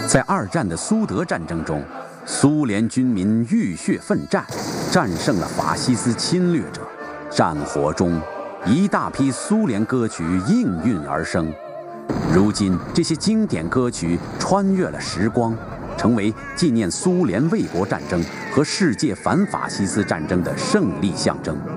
在二战的苏德战争中，苏联军民浴血奋战，战胜了法西斯侵略者。战火中，一大批苏联歌曲应运而生。如今，这些经典歌曲穿越了时光，成为纪念苏联卫国战争和世界反法西斯战争的胜利象征。